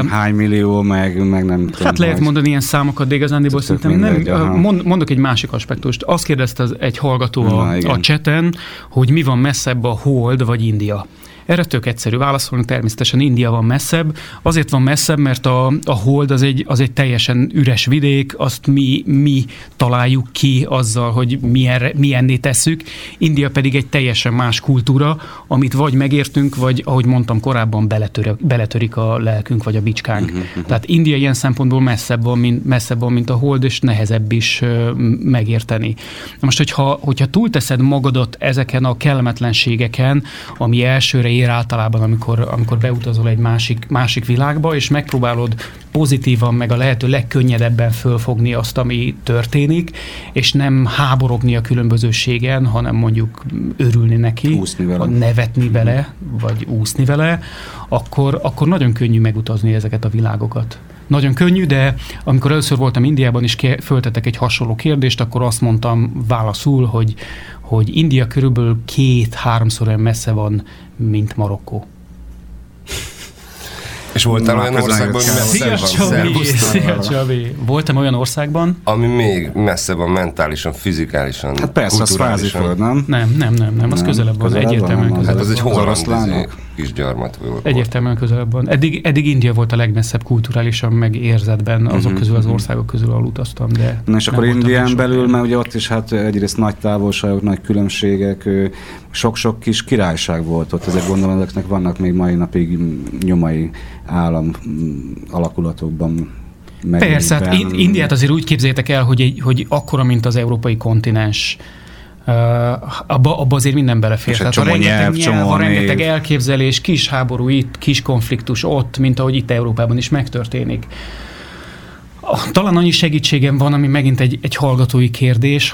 hány millió, meg nem tudom. Hát lehet mondani ilyen számokat, de igazándiból szerintem nem. Mondok egy másik aspektust. Azt kérdezte egy hallgató a chaten, hogy mi van messzebb, a Hold vagy India. Erre tök egyszerű válaszolni, természetesen India van messzebb. Azért van messzebb, mert a Hold az egy teljesen üres vidék, azt mi találjuk ki azzal, hogy milyenné tesszük. India pedig egy teljesen más kultúra, amit vagy megértünk, vagy ahogy mondtam korábban, beletörik a lelkünk, vagy a bicskánk. Tehát India ilyen szempontból messzebb van, mint a Hold, és nehezebb is megérteni. Most, hogyha túlteszed magadat ezeken a kellemetlenségeken, ami elsőre ér általában, amikor beutazol egy másik világba, és megpróbálod pozitívan, meg a lehető legkönnyedebben fölfogni azt, ami történik, és nem háborogni a különbözőségen, hanem mondjuk örülni neki, nevetni vele, vagy úszni vele, akkor nagyon könnyű megutazni ezeket a világokat. Nagyon könnyű, de amikor először voltam Indiában, és föltettek egy hasonló kérdést, akkor azt mondtam válaszul, hogy India körülbelül 2-3-szor olyan messze van, mint Marokkó. És voltál olyan országban, ami messze van? Szia Csabi! Voltam olyan országban? Ami még messze van mentálisan, fizikálisan, hát persze, az Sváziföld, nem? Nem, az közelebb van, egyértelműen közelebb van. Hát az egy holland kis gyarmat volt. Egyértelműen közelebb van. Eddig India volt a legmesszebb kulturálisan, meg érzetben azok közül, az országok közül, ahol utaztam, de... Na és akkor Indián belül, mert ugye ott is hát egyrészt nagy távolságok, nagy különbségek, sok-sok kis királyság volt ott, ezek gondolom, ezeknek vannak még mai napig nyomai állam alakulatokban. Persze, hát Indiát azért úgy képzeljétek el, hogy akkora, mint az európai kontinens. Abba azért minden belefér. Tehát rengeteg elképzelés, kis háború itt, kis konfliktus ott, mint ahogy itt Európában is megtörténik. Talán annyi segítségem van, ami megint egy hallgatói kérdés,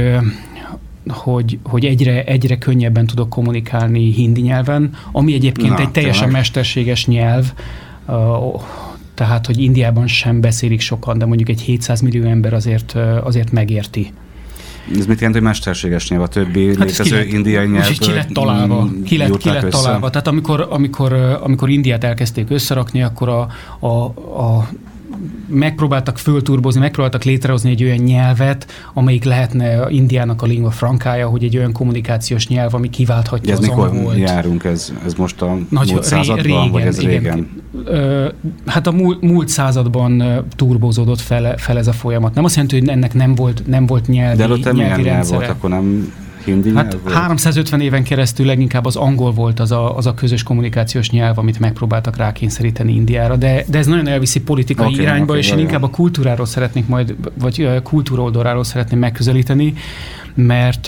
hogy egyre könnyebben tudok kommunikálni hindi nyelven, ami egyébként egy teljesen mesterséges nyelv, tehát, hogy Indiában sem beszélik sokan, de mondjuk egy 700 millió ember azért megérti. Ez mit jelent, hogy mesterséges nyelv? A többi létező indiai nyelv? Ki lett találva. Tehát amikor Indiát elkezdték összerakni, akkor megpróbáltak fölturbozni, megpróbáltak létrehozni egy olyan nyelvet, amelyik lehetne Indiának a lingua frankája, hogy egy olyan kommunikációs nyelv, ami kiválthatja az angolt. Mikor járunk? Ez most a múlt században, régen, vagy ez régen? Hát a múlt században turbózódott fel ez a folyamat. Nem azt jelenti, hogy ennek nem volt nyelvi rendszere. De előtte milyen nyelv volt, akkor nem hindi nyelv volt? 350 éven keresztül leginkább az angol volt az a közös kommunikációs nyelv, amit megpróbáltak rákényszeríteni Indiára, de ez nagyon elviszi politikai irányba, és én inkább a kultúráról szeretnék majd, vagy kultúra oldaláról szeretném megközelíteni, mert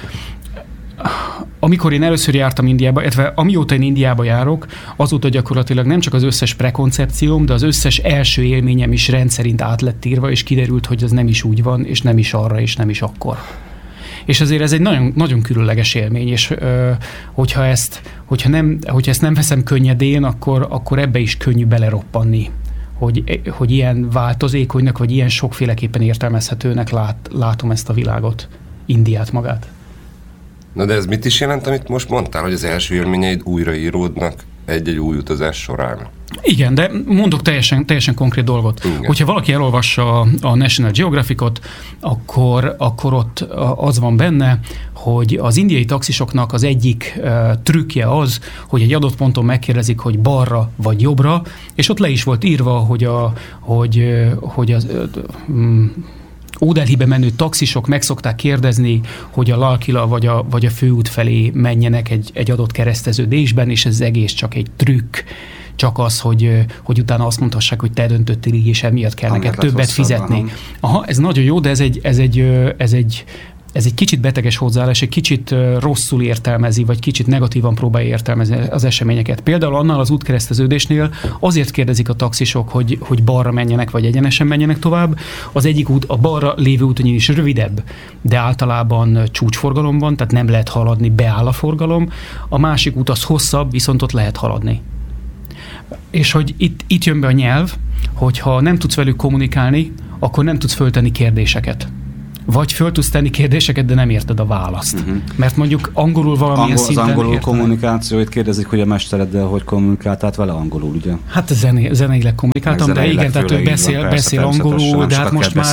amikor én először jártam Indiába, illetve amióta én Indiába járok, azóta gyakorlatilag nem csak az összes prekoncepcióm, de az összes első élményem is rendszerint át lett írva, és kiderült, hogy az nem is úgy van, és nem is arra, és nem is akkor. És azért ez egy nagyon, nagyon különleges élmény, és hogyha ezt nem veszem könnyedén, akkor ebbe is könnyű beleroppanni, hogy ilyen változékonynak, vagy ilyen sokféleképpen értelmezhetőnek látom ezt a világot, Indiát magát. Na de ez mit is jelent, amit most mondtál, hogy az első élményeid újraíródnak egy új utazás során? Igen, de mondok teljesen konkrét dolgot. Igen. Hogyha valaki elolvassa a National Geographicot, akkor ott az van benne, hogy az indiai taxisoknak az egyik trükkje az, hogy egy adott ponton megkérdezik, hogy balra vagy jobbra, és ott le is volt írva, hogy az Ódelhibe menő taxisok meg szokták kérdezni, hogy a Lal Kila vagy a főút felé menjenek egy adott kereszteződésben, és ez egész csak egy trükk, csak az, hogy utána azt mondhassák, hogy te döntöttél így, és emiatt kell neked többet fizetni. Aha, ez nagyon jó, de ez egy kicsit beteges hozzáállás, egy kicsit rosszul értelmezi, vagy kicsit negatívan próbálja értelmezni az eseményeket. Például annál az útkereszteződésnél azért kérdezik a taxisok, hogy balra menjenek, vagy egyenesen menjenek tovább. Az egyik út, a balra lévő úton is rövidebb, de általában csúcsforgalom van, tehát nem lehet haladni, beáll a forgalom. A másik út az hosszabb, viszont ott lehet haladni. És hogy itt jön be a nyelv, hogyha nem tudsz velük kommunikálni, akkor nem tudsz föltenni kérdéseket. vagy föl tudsz tenni kérdéseket, de nem érted a választ. Mert mondjuk angolul valamilyen szinten az angolul kommunikációit kérdezik, hogy a mestereddel hogy kommunikáltál vele angolul, ugye? Hát zeneileg kommunikáltam, de igen, tehát ő beszél angolul, de hát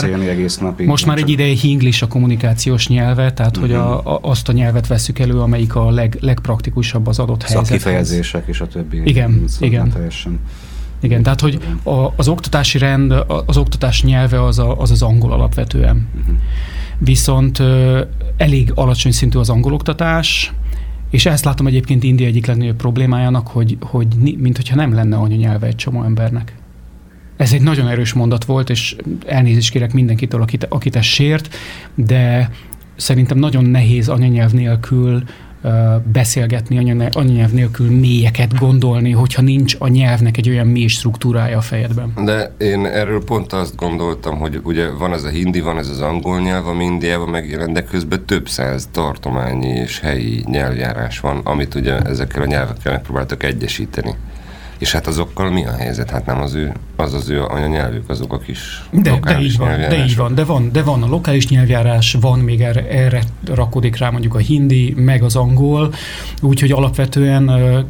most már egy ideig Hinglish a kommunikációs nyelve, tehát hogy azt a nyelvet vesszük elő, amelyik a legpraktikusabb az adott helyzethez. Szakifejezések és a többi. Igen. Teljesen. Igen, tehát hogy az oktatási rend, az oktatás nyelve az angol alapvetően. Viszont elég alacsony szintű az angol oktatás, és ezt látom egyébként India egyik legnagyobb problémájának, hogy minthogyha nem lenne anyanyelve egy csomó embernek. Ez egy nagyon erős mondat volt, és elnézést kérek mindenkitől, akit ez sért, de szerintem nagyon nehéz anyanyelv nélkül beszélgetni, anyanyelv nélkül mélyeket gondolni, hogyha nincs a nyelvnek egy olyan mély struktúrája a fejedben. De én erről pont azt gondoltam, hogy ugye van ez a hindi, van ez az angol nyelv, ami Indiában megjelent, de közben több száz tartományi és helyi nyelvjárás van, amit ugye ezekkel a nyelvekkel megpróbáltak egyesíteni. És hát azokkal mi a helyzet? Hát nem az ő anyanyelvük, azok a kis lokális nyelvjárások. De van a lokális nyelvjárás, van még erre rakodik rá mondjuk a hindi, meg az angol, úgyhogy alapvetően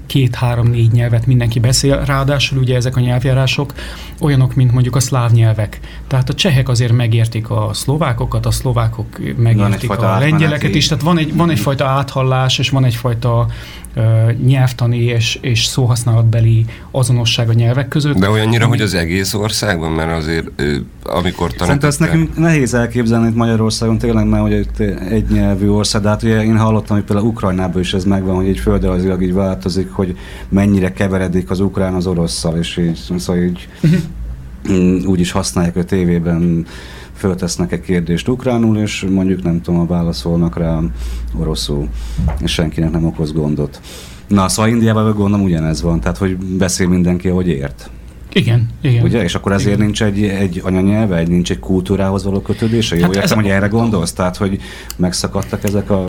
2-3-4 nyelvet mindenki beszél, ráadásul ugye ezek a nyelvjárások olyanok, mint mondjuk a szláv nyelvek. Tehát a csehek azért megértik a szlovákokat, a szlovákok megértik a lengyeleket is, tehát van egyfajta áthallás, és van egyfajta nyelvtani és szóhasználatbeli azonosság a nyelvek között. De olyannyira, hogy az egész országban, mert azért amikor tanultak... Szerintem ezt nekünk nehéz elképzelni itt Magyarországon, tényleg már, hogy egy nyelvű ország, de hát ugye én hallottam, hogy például Ukrajnában is ez megvan, hogy így földrajzilag így változik, hogy mennyire keveredik az ukrán az orosszal, és így, szóval így úgy is használják, hogy a tévében föltesznek egy kérdést ukránul, és mondjuk nem tudom, válaszolnak rá oroszul, és senkinek nem okoz gondot. Na, szóval Indiában gondolom ugyanez van, tehát hogy beszél mindenki, ahogy ért. Igen. Ugye? És akkor ezért nincs egy anyanyelve, nincs egy kultúrához való kötődése? Jó, értem, hogy erre gondolsz? Tehát, hogy megszakadtak ezek a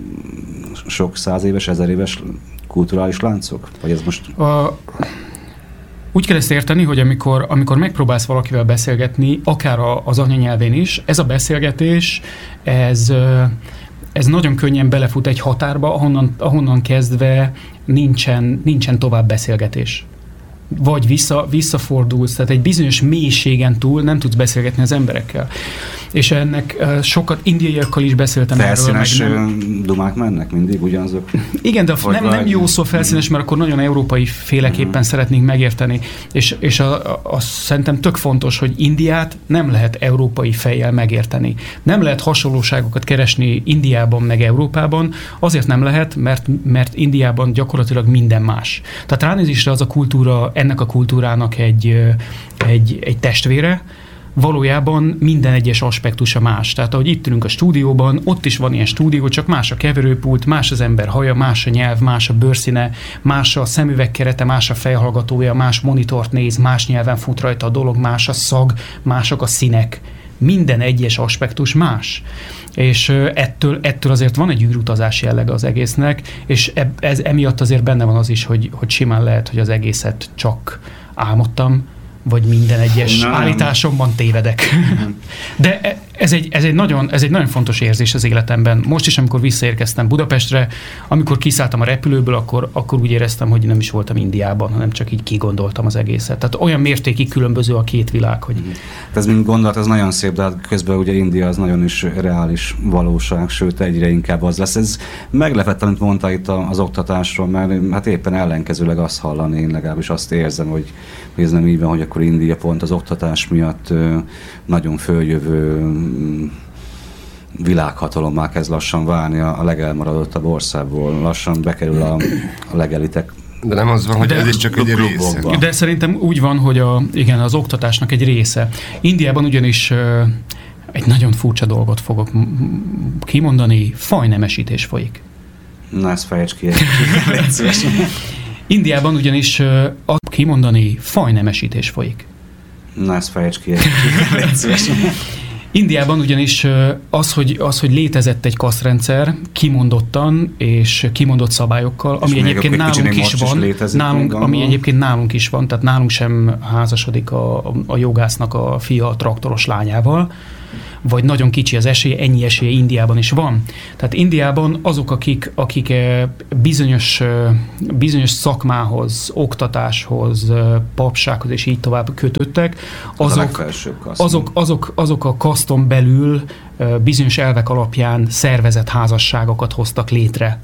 sok 100 éves, 1000 éves kulturális láncok? Vagy ez most... Úgy kell ezt érteni, hogy amikor megpróbálsz valakivel beszélgetni, akár az anyanyelvén is, ez a beszélgetés, ez nagyon könnyen belefut egy határba, ahonnan kezdve nincsen tovább beszélgetés. Vagy visszafordulsz, tehát egy bizonyos mélységen túl nem tudsz beszélgetni az emberekkel. És ennek sokat indiaiakkal is beszéltem erről. Felszínes dumák mennek mindig ugyanazok? Igen, de nem jó szó felszínes, mert akkor nagyon európai féleképpen szeretnénk megérteni. És szerintem tök fontos, hogy Indiát nem lehet európai fejjel megérteni. Nem lehet hasonlóságokat keresni Indiában meg Európában, azért nem lehet, mert Indiában gyakorlatilag minden más. Tehát ránézésre az a kultúra, ennek a kultúrának egy testvére, valójában minden egyes aspektusa más. Tehát ahogy itt ülünk a stúdióban, ott is van ilyen stúdió, csak más a keverőpult, más az ember haja, más a nyelv, más a bőrszíne, más a szemüvegkerete, más a fejhallgatója, más monitort néz, más nyelven fut rajta a dolog, más a szag, mások a színek. Minden egyes aspektus más. És ettől azért van egy űrutazási jellege az egésznek, és ez emiatt azért benne van az is, hogy simán lehet, hogy az egészet csak álmodtam, vagy minden egyes állításomban tévedek. De ez egy nagyon fontos érzés az életemben. Most is, amikor visszaérkeztem Budapestre, amikor kiszálltam a repülőből, akkor úgy éreztem, hogy nem is voltam Indiában, hanem csak így kigondoltam az egészet. Tehát olyan mértékig különböző a két világ, hogy... Ez mint gondolat, ez nagyon szép, de közben ugye India az nagyon is reális valóság, sőt egyre inkább az lesz. Ez meglepett, amit mondta itt az oktatásról, mert hát éppen ellenkezőleg azt hallani, én legalábbis azt érzem, hogy ez nem így van, hogy akkor India pont az oktatás miatt nagyon följövő világhatalommá kezd lassan válni a legelmaradottabb országból. Lassan bekerül a legelitek. De nem az van, hogy ez is csak egy része. De szerintem úgy van, hogy az oktatásnak egy része. Indiában ugyanis egy nagyon furcsa dolgot fogok kimondani, fajnemesítés folyik. Na, ezt fejtsd ki. Indiában ugyanis kimondani fajnemesítés folyik. Na, ezt fejtsd ki. Indiában ugyanis az, hogy létezett egy kasztrendszer kimondottan és kimondott szabályokkal, ami egyébként nálunk is van, ami egyébként nálunk is van, tehát nálunk sem házasodik a jogásznak a fia a traktoros lányával, vagy nagyon kicsi az esélye, ennyi esélye Indiában is van. Tehát Indiában azok, akik bizonyos szakmához, oktatáshoz, papsághoz és így tovább kötöttek, azok a kaszton belül bizonyos elvek alapján szervezett házasságokat hoztak létre.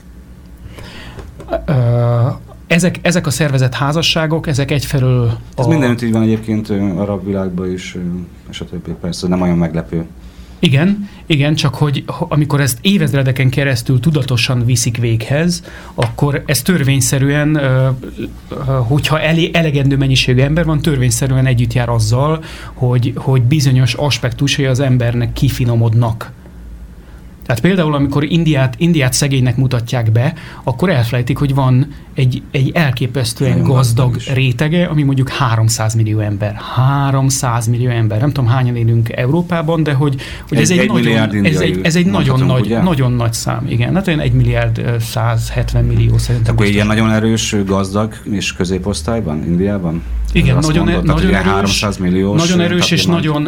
Ezek a szervezett házasságok, ezek egyfelől... Ez mindenütt így van egyébként, arab világban is, és a többi persze, nem olyan meglepő. Igen, csak hogy amikor ezt évezredeken keresztül tudatosan viszik véghez, akkor ez törvényszerűen, hogyha elegendő mennyiségű ember van, törvényszerűen együtt jár azzal, hogy bizonyos aspektusai az embernek kifinomodnak. Tehát például, amikor Indiát szegénynek mutatják be, akkor elfelejtik, hogy van egy elképesztően gazdag rétege, ami mondjuk 300 millió ember. 300 millió ember. Nem tudom, hányan élünk Európában, de hogy ez egy nagyon nagy szám. Igen, hát olyan 1 milliárd 170 millió szerintem. Akkor ilyen nagyon erős gazdag és középosztályban, Indiában? Igen, nagyon erős, 300 milliós, nagyon erős és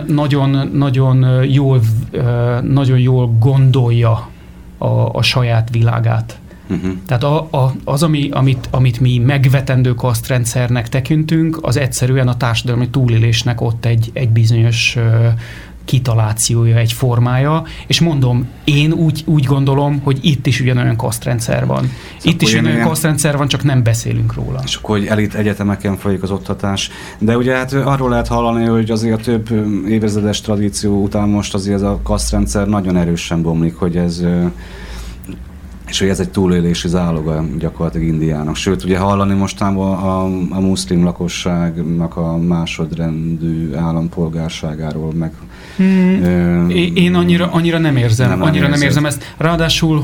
nagyon jól gondolja a saját világát. Tehát az, amit mi megvetendő kasztrendszernek tekintünk, az egyszerűen a társadalmi túlélésnek ott egy bizonyos kitalációja, egy formája, és mondom, én úgy gondolom, hogy itt is ugyanolyan kasztrendszer van. Itt is ugyanolyan kasztrendszer van, csak nem beszélünk róla. És akkor, hogy elit egyetemeken folyik az oktatás. De ugye hát arról lehet hallani, hogy azért a több évezredes tradíció után most azért ez a kasztrendszer nagyon erősen bomlik, hogy ez... és hogy ez egy túlélési záloga gyakorlatilag Indiának. Sőt, ugye hallani mostában a muszlim lakosságnak a másodrendű állampolgárságáról meg... Én annyira nem érzem. Nem érzem ezt. Ráadásul,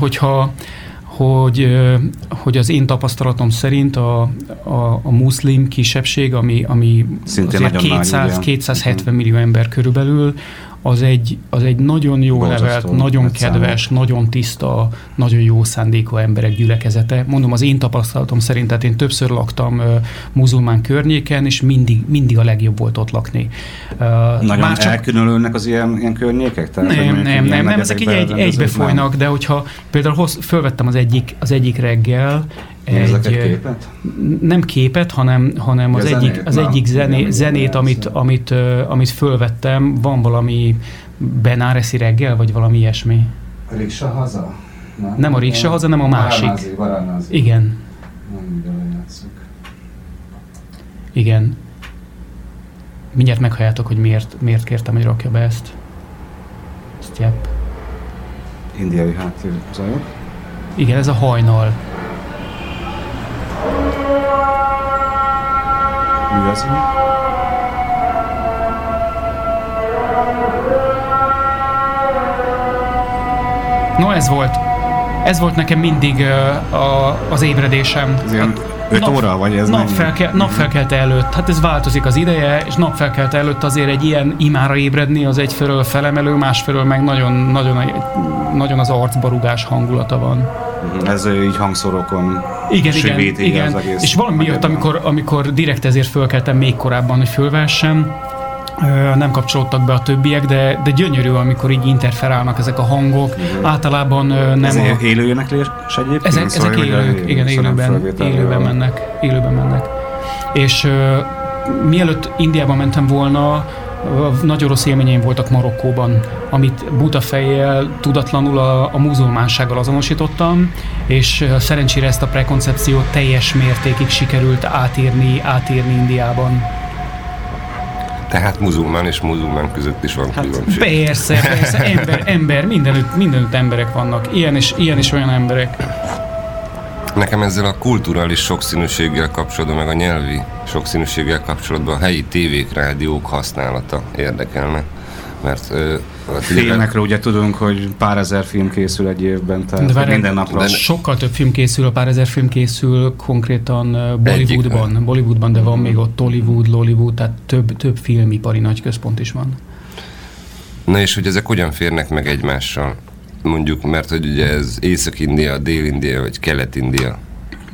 hogy az én tapasztalatom szerint a muszlim kisebbség, ami szintén 270 millió ember körülbelül, az egy nagyon jó nevelt, nagyon kedves, nagyon tiszta, nagyon jó szándékú emberek gyülekezete. Mondom, az én tapasztalatom szerint, tehát én többször laktam muzulmán környéken, és mindig a legjobb volt ott lakni. Nagyon elkülönülnek az ilyen környékek? Tehát nem, ezek így egybefolynak, de hogyha például fölvettem az egyik reggel, képet? Nem képet, hanem az egyik zenét, amit fölvettem, van valami Benáresi reggel, vagy valami ilyesmi. A Riksa haza? Nem a Riksa haza, hanem a másik. Varanasi. Igen. Igen. Mindjárt meghalljátok, hogy miért kértem, hogy rakja be ezt. Sztyepp. Indiai háttérzajok. Igen, ez a hajnal. Mi az? No, ez volt nekem mindig az ébredésem. Ez ilyen 5 óra, vagy ez napfelkelte előtt. Hát ez változik az ideje, és napfelkelte előtt azért egy ilyen imára ébredni, az egyfelől felemelő, másfelől meg nagyon az arcbarugás hangulata van. Ez így hangszorokon igen. Az egész. És valami miatt, amikor direkt ezért fölkeltem még korábban, hogy fölvessem, nem kapcsolódtak be a többiek, de gyönyörű, amikor így interferálnak ezek a hangok. Általában nem ezek élő éneklés egyébként? Ezek élők, igen, élőben mennek. És mielőtt Indiába mentem volna, nagyon rossz élményeim voltak Marokkóban, amit buta fejjel, tudatlanul a muzulmánsággal azonosítottam, és szerencsére ezt a prekoncepciót teljes mértékig sikerült átírni Indiában. Tehát muzulmán és muzulmán között is van különbség. Persze, ember, mindenütt emberek vannak, ilyen és olyan emberek. Nekem ezzel a kulturális sokszínűséggel kapcsolatban, meg a nyelvi sokszínűséggel kapcsolatban a helyi tévék, rádiók használata érdekelne. Mert filmekre ugye tudunk, hogy pár ezer film készül egy évben, tehát minden napra. Sokkal több film készül, pár ezer film készül konkrétan Bollywoodban, de van még ott Tollywood, Lollywood, tehát több filmipari nagyközpont is van. Na és hogy ezek hogyan férnek meg egymással? Mondjuk, mert hogy ugye ez Észak-India, Dél-India vagy Kelet-India,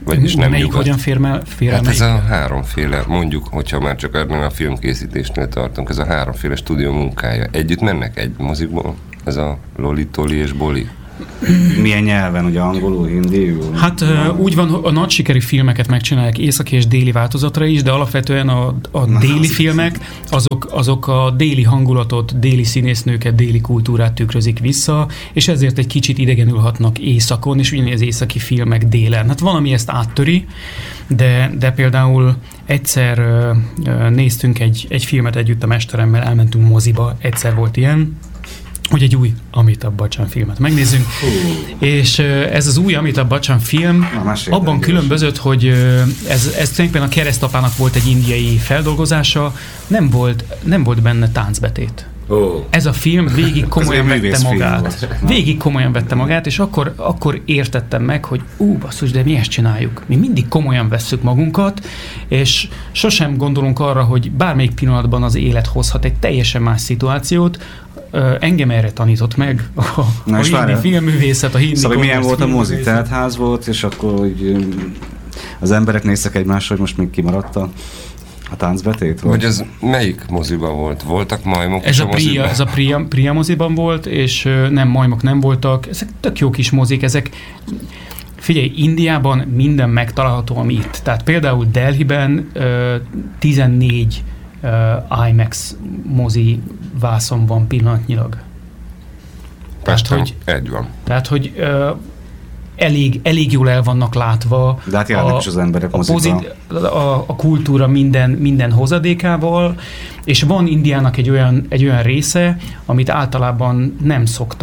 vagyis nem melyik nyugat. Hogyan fér hát ez a háromféle, mondjuk, hogyha már csak ennél a filmkészítésnél tartunk, ez a háromféle stúdió munkája. Együtt mennek egy mozikból? Ez a Loli, Toli és Boli? Milyen nyelven, ugye angolul, hindiul? Hát úgy van, a nagy sikerű filmeket megcsinálják északi és déli változatra is, de alapvetően a déli filmek, azok a déli hangulatot, déli színésznőket, déli kultúrát tükrözik vissza, és ezért egy kicsit idegenül hatnak északon, és ugyanígy az északi filmek délen. Hát van, ami ezt áttöri, de például egyszer néztünk egy filmet együtt a mesteremmel, elmentünk moziba, egyszer volt ilyen, hogy egy új Amitabh Bachchan filmet megnézzünk, és ez az új Amitabh Bachchan film abban különbözött, hogy ez tulajdonképpen a Keresztapának volt egy indiai feldolgozása, nem volt benne táncbetét. Ez a film végig komolyan vette magát. Végig komolyan vette magát, és akkor értettem meg, hogy basszus, de mi ezt csináljuk. Mi mindig komolyan vesszük magunkat, és sosem gondolunk arra, hogy bármelyik pillanatban az élet hozhat egy teljesen más szituációt. Engem erre tanított meg a hindi filmművészet, a hindi szóval milyen volt a mozi? Teltház volt, és akkor úgy, az emberek néztek egymásra, hogy most még kimaradt a táncbetét? Vagy ez melyik moziban volt? Voltak majmok is a moziban? Ez a Priya moziban volt, és nem, majmok nem voltak. Ezek tök jó kis mozik, ezek... Figyelj, Indiában minden megtalálható, ami itt. Tehát például Delhiben 14 IMAX mozi vászon van pillanatnyilag. Pesten egy van. Tehát, hogy elég jól el vannak látva. De hát járnak is az emberek moziba. A kultúra minden hozadékával, és van Indiának egy olyan része, amit általában nem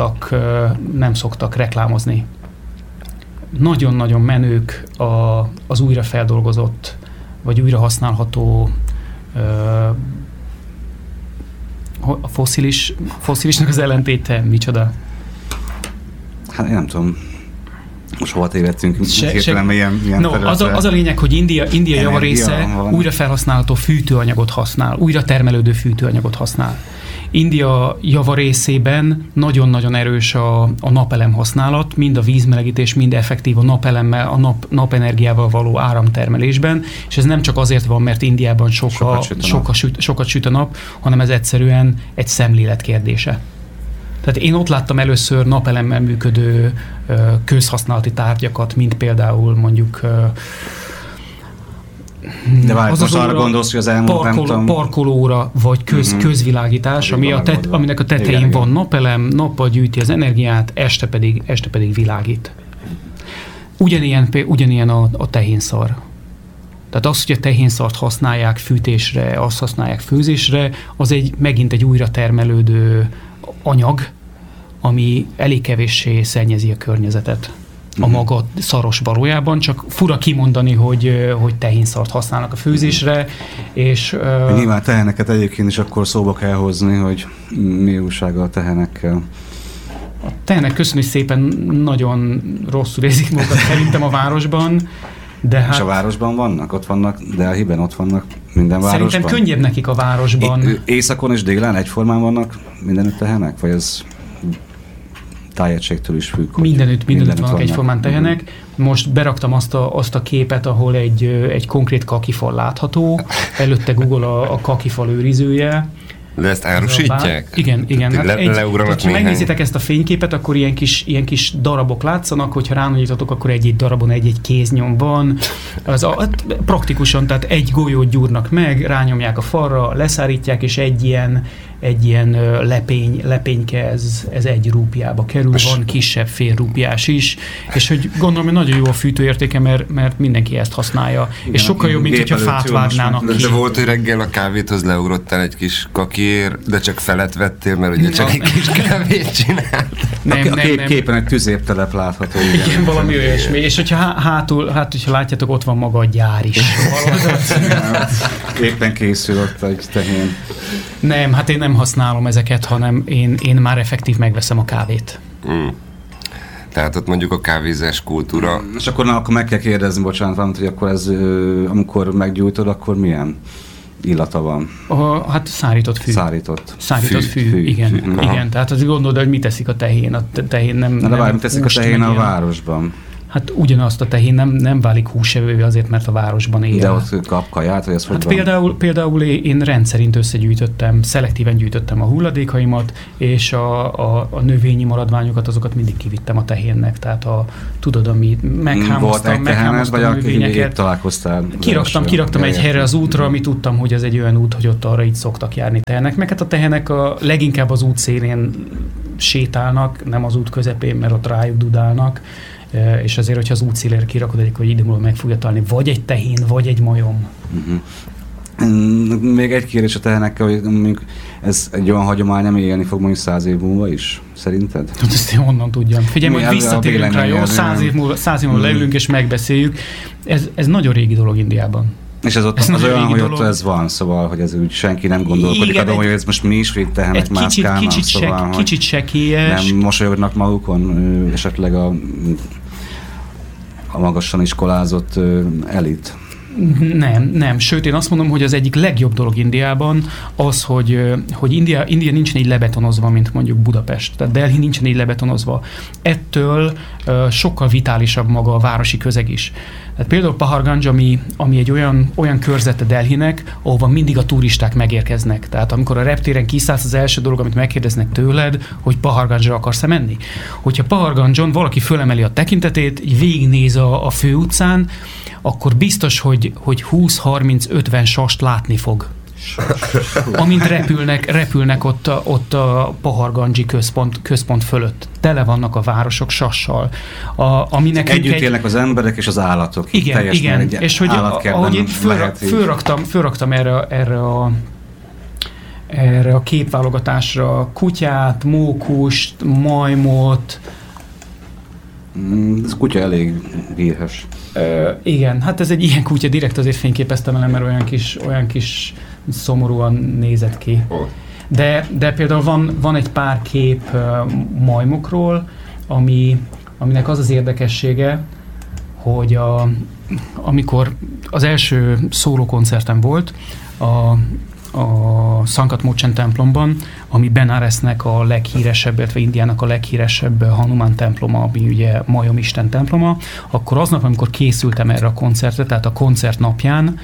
szoktak reklámozni. Nagyon-nagyon menők az újrafeldolgozott, vagy újra használható a fosszilisnak az ellentéte micsoda? Hát én nem tudom. Most hova tévedtünk? Az a lényeg, hogy India javarésze újra felhasználható fűtőanyagot használ, újra termelődő fűtőanyagot használ. India javarészében nagyon-nagyon erős a napelem használat, mind a vízmelegítés, mind effektív a napelemmel, a napenergiával való áramtermelésben, és ez nem csak azért van, mert Indiában sokat süt a nap, hanem ez egyszerűen egy szemlélet kérdése. Tehát én ott láttam először napelemmel működő közhasználati tárgyakat, mint például mondjuk de várj, most arra gondolsz, hogy az elmúlt parkolóra, vagy közvilágítás, aminek a tetején van napelem, nappal gyűjti az energiát, este pedig világít. Ugyanilyen a tehénszar. Tehát az, hogy a tehénszart használják fűtésre, azt használják főzésre, az megint egy újra termelődő anyag, ami elég kevéssé szennyezi a környezetet. A maga szaros valójában, csak fura kimondani, hogy tehénszart használnak a főzésre, és... Nyilván teheneket egyébként is akkor szóba kell hozni, hogy mi újsága a tehenekkel. A tehenek köszönjük szépen nagyon rosszul érzik magukat szerintem a városban, de hát... És a városban vannak? Ott vannak, Delhiben ott vannak minden városban? Szerintem könnyebb nekik a városban. Északon és délen egyformán vannak mindenütt tehenek? Vagy ez tájegységtől is függ? Mindenütt vannak egyformán tehenek. Most beraktam azt a képet, ahol egy konkrét kakifal látható. Előtte Google a kakifal őrizője. De ezt árusítják? Igen. Hát ha megnézitek ezt a fényképet, akkor ilyen kis darabok látszanak, hogyha ránagyítatok, akkor egy darabon egy kéznyom van. Praktikusan, tehát egy golyót gyúrnak meg, rányomják a falra, leszárítják, és egy ilyen lepényke, ez 1 rúpiába kerül, van kisebb fél rúpiás is, és hogy gondolom, hogy nagyon jó a fűtőértéke, mert mindenki ezt használja. Igen, és sokkal jobb, mint hogyha fát vágnának ki. De volt, hogy reggel a kávéthoz leugrottál egy kis kakiér, de csak felet vettél, mert ugye csak egy kis kávét csinált. Nem. Képen egy tüzértelep látható. Igen, valami olyasmi. És hogyha hogyha látjátok, ott van maga a gyár is. Éppen készül ott egy tehén. Nem, hát én nem használom ezeket, hanem én már effektív megveszem a kávét. Tehát ott mondjuk a kávézás kultúra... És akkor meg kell kérdezni, bocsánat, hogy akkor ez, amikor meggyújtod, akkor milyen illata van? Hát szárított fű. Szárított fű. Igen. Tehát azért gondolod, hogy mit teszik a tehén. A tehén nem... Na de várj, mit teszik a tehén a városban? Hát ugyanazt a tehén nem válik húsevővé azért, mert a városban él. De ott kap kaját, vagy ez hát például én rendszerint összegyűjtöttem, szelektíven gyűjtöttem a hulladékaimat, és a növényi maradványokat, azokat mindig kivittem a tehénnek. Tehát tudod, ami meghámoztam a növényeket. Találkoztál? Kiraktam egy helyre az útra, ami tudtam, hogy ez egy olyan út, hogy ott arra itt szoktak járni tehenek. Meg hát a tehenek leginkább az út szélén sétálnak, nem az út közepén, mert ott rájuk dudálnak. És azért, hogyha az útszélére kirakod egyik, hogy időmúlva meg fogja találni vagy egy tehén, vagy egy majom. Még egy kérdés a tehenekkel, hogy mondjuk ez egy olyan hagyomány, ami élni fog mondjuk 100 év múlva is, szerinted? Hát ezt én honnan tudjam. Figyelj, majd visszatérünk rá, jó? 100 év múlva leülünk és megbeszéljük. Ez nagyon régi dolog Indiában. És ez olyan, hogy ott ez van, szóval, hogy ez úgy senki nem gondolkodik adom, hogy ez most mi is, hogy tehenek mászkálnak, szóval, kicsit sekélyes. Nem mosolyognak magukon, esetleg a magasan iskolázott elit. Nem. Sőt, én azt mondom, hogy az egyik legjobb dolog Indiában az, hogy India nincsen így lebetonozva, mint mondjuk Budapest. Tehát Delhi nincsen így lebetonozva. Ettől sokkal vitálisabb maga a városi közeg is. Tehát például Paharganj, ami egy olyan körzete Delhinek, ahova mindig a turisták megérkeznek. Tehát amikor a reptéren kiszállsz, az első dolog, amit megkérdeznek tőled, hogy Paharganjra akarsz-e menni. Hogyha Paharganjon valaki fölemeli a tekintetét, így végignéz a főutcán, akkor biztos, hogy 20-30-50 sast látni fog. Amint repülnek ott a Paharganji központ fölött. Tele vannak a városok sassal. Együtt élnek az emberek és az állatok. Igen. És hogy ahogy én fölraktam erre a képválogatásra kutyát, mókust, majmot. Ez kutya elég hírhes. Igen, hát ez egy ilyen kutya, direkt azért fényképeztem el, mert olyan kis szomorúan nézett ki. De például van egy pár kép majmokról, aminek az érdekessége, hogy amikor az első szólókoncertem volt, a Sankat Mochen templomban, ami Benaresnek a leghíresebb, illetve Indiának a leghíresebb Hanuman temploma, ami ugye Majom Isten temploma, akkor aznap, amikor készültem erre a koncertre, tehát a koncert napján,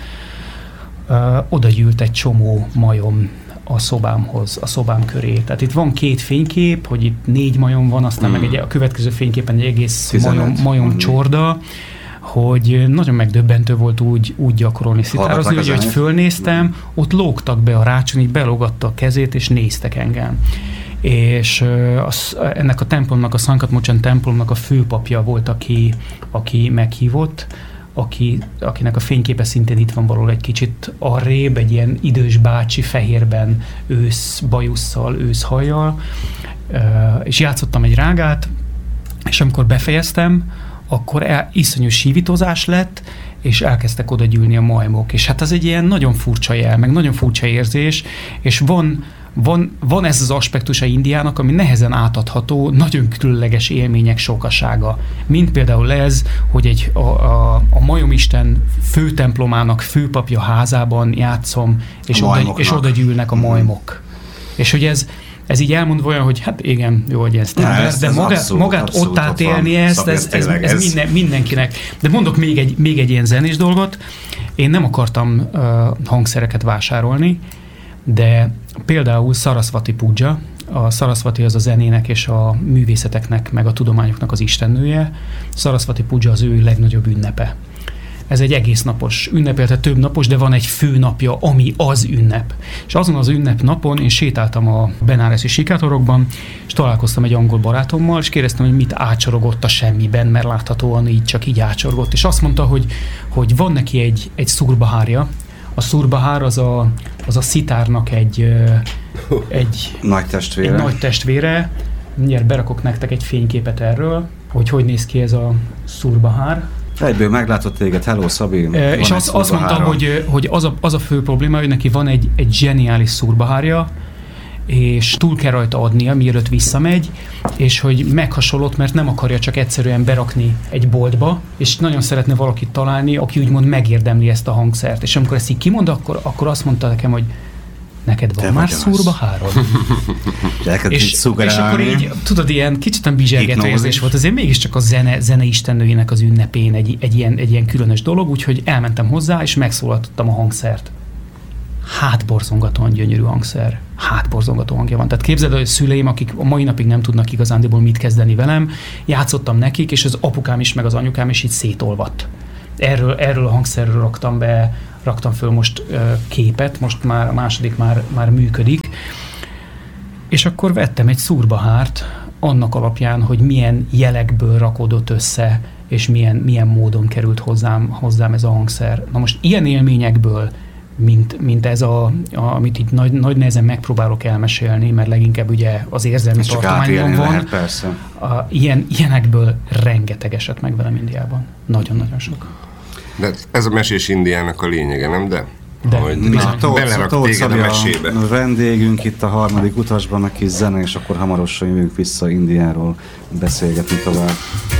oda gyűlt egy csomó majom a szobámhoz, a szobám köré. Tehát itt van 2 fénykép, hogy itt 4 majom van, aztán meg a következő fényképen egy egész majom csorda, hogy nagyon megdöbbentő volt úgy gyakorolni szitározni, hogy fölnéztem, ott lógtak be a rácson, így belógatta a kezét, és néztek engem. És ennek a templomnak, a Sankat Mochen templomnak a főpapja volt, aki meghívott, akinek a fényképe szintén itt van valahol egy kicsit arrébb, egy ilyen idős bácsi fehérben, őszbajusszal, őszhajjal, és játszottam egy rágát, és amikor befejeztem, akkor iszonyú sívítozás lett, és elkezdtek oda gyűlni a majmok. És hát ez egy ilyen nagyon furcsa jel, meg nagyon furcsa érzés, és van ez az aspektusa Indiának, ami nehezen átadható, nagyon különleges élmények sokasága. Mint például ez, hogy a Majomisten főtemplomának főpapja házában játszom, és oda gyűlnek a majmok. És hogy ez így elmondva olyan, hogy hát igen, jó, hogy ez de magát ott átélni ez mindenkinek. De mondok még egy ilyen zenés dolgot. Én nem akartam hangszereket vásárolni, de például Sarasvati Puja, a Sarasvati az a zenének és a művészeteknek, meg a tudományoknak az istennője. Sarasvati Puja az ő legnagyobb ünnepe. Ez egy egész napos ünnep, illetve több napos, de van egy fő napja, ami az ünnep. És azon az ünnep napon én sétáltam a benáresi sikátorokban, és találkoztam egy angol barátommal, és kérdeztem, hogy mit ácsorogott a semmiben, mert láthatóan így ácsorgott. És azt mondta, hogy van neki egy szúrbahárja. A szúrbahár az a szitárnak egy nagy testvére. Mindjárt berakok nektek egy fényképet erről, hogy néz ki ez a szúrbahár. Egyből meglátott téged, hello Szabi. És azt mondta, hogy az a fő probléma, hogy neki van egy zseniális szúrbahárja, és túl kell rajta adnia, mielőtt visszamegy, és hogy meghasonlott, mert nem akarja csak egyszerűen berakni egy boltba, és nagyon szeretne valakit találni, aki úgymond megérdemli ezt a hangszert. És amikor ezt így kimond, akkor azt mondta nekem, hogy neked van már szúrba 3. és akkor így, tudod, ilyen kicsit bizsergető érzés volt, azért mégiscsak a zene istennőjének az ünnepén egy ilyen különös dolog, úgyhogy elmentem hozzá, és megszólaltattam a hangszert. Hátborzongatóan gyönyörű hangszer. Hátborzongató hangja van. Tehát képzeld, hogy a szüleim, akik a mai napig nem tudnak igazándiból mit kezdeni velem, játszottam nekik, és az apukám is, meg az anyukám is így szétolvadt. Erről a hangszerről raktam föl most képet, most már a második már működik, és akkor vettem egy szurbahárt annak alapján, hogy milyen jelekből rakodott össze, és milyen módon került hozzám ez a hangszer. Na most ilyen élményekből, mint ez amit itt nagy nehezen megpróbálok elmesélni, mert leginkább ugye az érzelmi tartományban van. Lehet, persze. Ilyenekből rengeteg esett meg velem Indiában. Nagyon-nagyon sok. De ez a mesés Indiának a lényege, nem? De hogy belerak téged a mesébe. A vendégünk itt a harmadik utasban, a kis zene, és akkor hamarosan jövünk vissza Indiáról beszélgetni tovább.